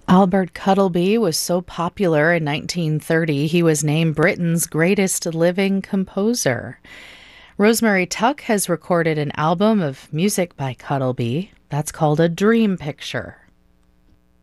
Albert Cuttleby was so popular in 1930, he was named Britain's greatest living composer. Rosemary Tuck has recorded an album of music by Cuttleby. That's called A Dream Picture.